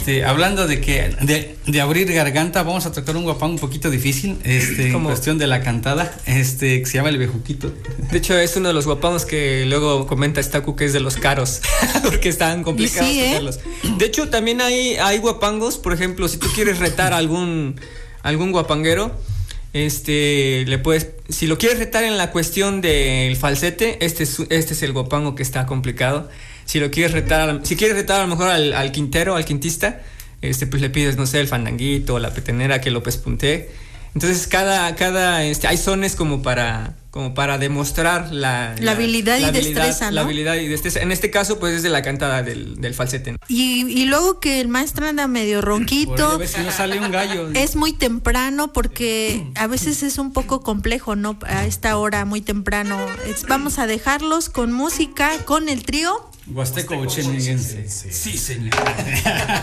Hablando de abrir garganta, vamos a tocar un guapango un poquito difícil, en cuestión de la cantada, que se llama el bejuquito. De hecho, es uno de los guapangos que luego comenta Staku que es de los caros, porque están complicados tocarlos. De hecho, también hay guapangos, por ejemplo, si tú quieres retar a algún guapanguero, si lo quieres retar en la cuestión del falsete, este es el guapango que está complicado. Si quieres retar a lo mejor al quintero, al quintista, pues le pides, no sé, el fandanguito o la petenera que lo pespunte. Entonces hay sones como para demostrar la habilidad y destreza, ¿no? La habilidad y destreza. En este caso, pues es de la cantada del falsete, ¿no? Y luego que el maestro anda medio ronquito. A veces no sale un gallo. Es muy temprano porque a veces es un poco complejo, ¿no? A esta hora muy temprano. Vamos a dejarlos con música, con el trío Huasteco Ucheniguense. Sí, señor.